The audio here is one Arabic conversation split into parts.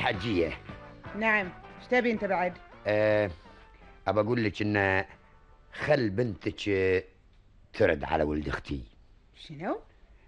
حجية. نعم، ايش تبي انت بعد؟ أبى أقول لك إن خل بنتك ترد على ولد أختي. شنو؟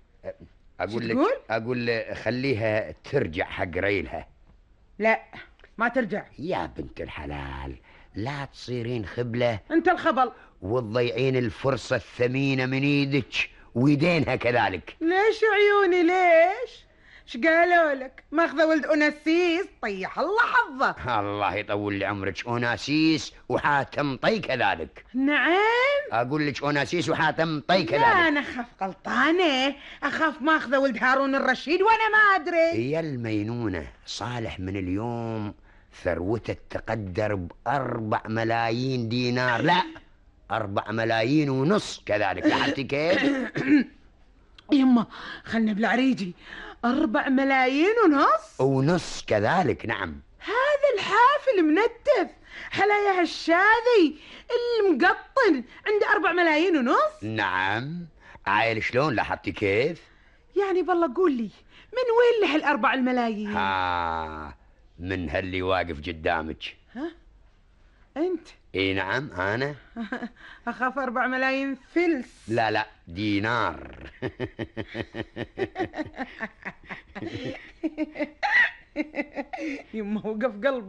أقول خليها ترجع حق ريلها. لا، ما ترجع يا بنت الحلال، لا تصيرين خبلة انت الخبل وتضيعين الفرصة الثمينة من ايدك ويدينها كذلك. ليش عيوني ليش؟ ايش قالوا لك؟ ماخذه ولد أناسيس طيح الله حظه. الله يطول لي عمرك، أوناسيس وحاتم طي كذلك. نعم، أقول لك أوناسيس وحاتم طي كذلك. لا أنا أخاف غلطانة، أخاف ماخذه ولد هارون الرشيد وأنا ما أدري. يا المينونة، صالح من اليوم ثروته تقدر ب4 ملايين دينار، لا 4 ملايين ونص كذلك. لاحظتي كيف؟ يما خلنا بالعريجي، 4 ملايين ونص كذلك. نعم، هذا الحافل منتف حلايا هالشاذي المقطن عنده 4 ملايين ونص. نعم، عايل شلون؟ لاحظتي كيف؟ يعني بالله قول لي من وين له ال4 ملايين؟ من هاللي واقف قدامك. ها انت؟ اي نعم انا. اخاف 4 ملايين فلس. لا دينار. يما وقف قلبي.